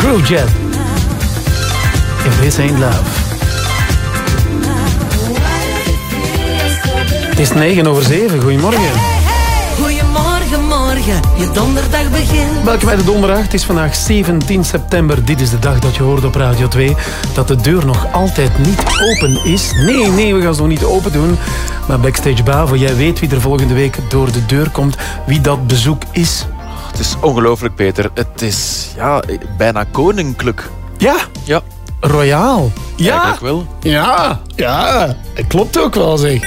Screwjet. If this ain't love. Het is 7:09. Goedemorgen. Goedemorgen, morgen, je donderdag begint. Welkom bij de donderdag. Het is vandaag 17 september. Dit is de dag dat je hoort op Radio 2 dat de deur nog altijd niet open is. Nee, we gaan ze nog niet open doen. Maar Backstage Bavo, jij weet wie er volgende week door de deur komt. Wie dat bezoek is. Het is ongelooflijk, Peter. Het is bijna koninklijk. Ja. Royaal. Ja. Eigenlijk wel. Ja. Het klopt ook wel, zeg.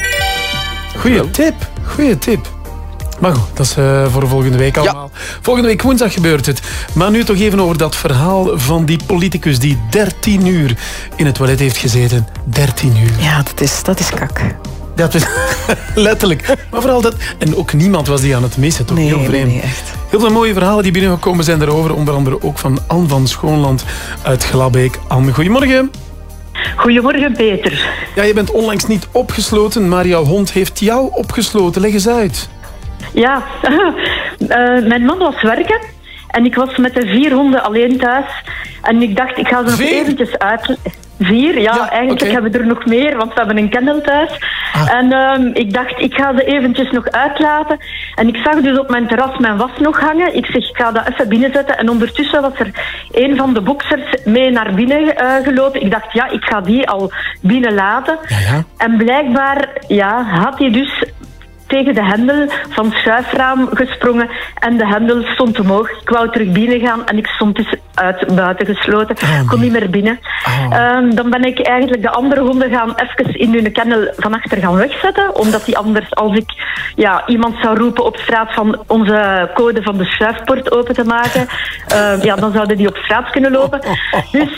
Goeie tip. Maar goed, dat is voor volgende week allemaal. Ja. Volgende week woensdag gebeurt het. Maar nu toch even over dat verhaal van die politicus die 13 uur in het toilet heeft gezeten. 13 uur. Ja, dat is kak. Dat is letterlijk. Maar vooral dat... En ook niemand was die aan het missen, toch? Heel vreemd. Nee, echt. Heel veel mooie verhalen die binnengekomen zijn daarover. Onder andere ook van Anne van Schoonland uit Glabbeek. Anne, goedemorgen. Goedemorgen, Peter. Ja, je bent onlangs niet opgesloten, maar jouw hond heeft jou opgesloten. Leg eens uit. Ja, mijn man was werken en ik was met de 4 honden alleen thuis. En ik dacht, ik ga ze nog eventjes uit... 4, ja eigenlijk hebben we er nog meer, want we hebben een kennel thuis. En ik dacht, ik ga ze eventjes nog uitlaten. En ik zag dus op mijn terras mijn was nog hangen. Ik zeg, ik ga dat even binnenzetten. En ondertussen was er een van de boksers mee naar binnen gelopen. Ik dacht, ik ga die al binnen laten. Ja. En blijkbaar had hij dus tegen de hendel van het schuifraam gesprongen en de hendel stond omhoog. Ik wou terug binnen gaan en ik stond dus buiten gesloten. Ik kon niet meer binnen. Dan ben ik eigenlijk de andere honden gaan even in hun kennel van achter gaan wegzetten, omdat die anders, als ik iemand zou roepen op straat van onze code van de schuifpoort open te maken, dan zouden die op straat kunnen lopen. Dus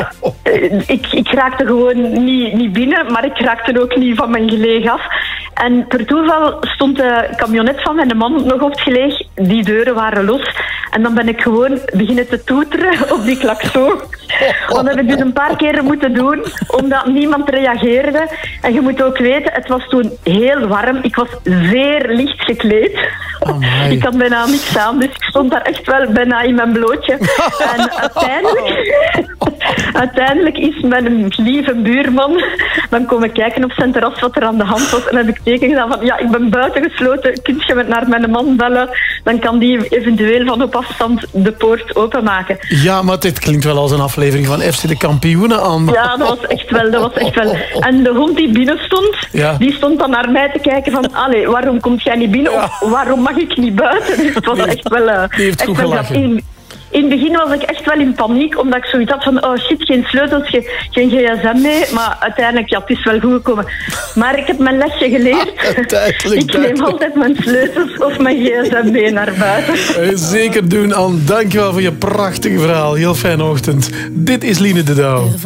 ik raakte gewoon niet binnen, maar ik raakte ook niet van mijn geleeg af. En per toeval stond de camionet van mijn man nog op het geleeg. Die deuren waren los. En dan ben ik gewoon beginnen te toeteren op die klakson. Dat heb ik dus een paar keren moeten doen, omdat niemand reageerde. En je moet ook weten, het was toen heel warm. Ik was zeer licht gekleed. Ik had bijna niks aan, dus ik stond daar echt wel bijna in mijn blootje. En uiteindelijk is mijn lieve buurman dan komen kijken op zijn terras wat er aan de hand was. En heb ik teken gedaan van, ik ben buiten gesloten, kun je naar mijn man bellen? Dan kan die eventueel van op afstand de poort openmaken. Ja, maar dit klinkt wel als een aflevering van FC de Kampioenen aan. Ja, dat was echt wel. En de hond die binnen stond, die stond dan naar mij te kijken van, allee, waarom komt jij niet binnen? Of waarom mag ik niet buiten? Dus het was echt wel... Die heeft goed gelachen. In het begin was ik echt wel in paniek, omdat ik zoiets had van, oh shit, geen sleutels, geen gsm mee. Maar uiteindelijk, het is wel goed gekomen. Maar ik heb mijn lesje geleerd. Ik neem altijd mijn sleutels of mijn gsm mee naar buiten. Zeker doen, Anne. Dankjewel voor je prachtige verhaal. Heel fijne ochtend. Dit is Line de Douw.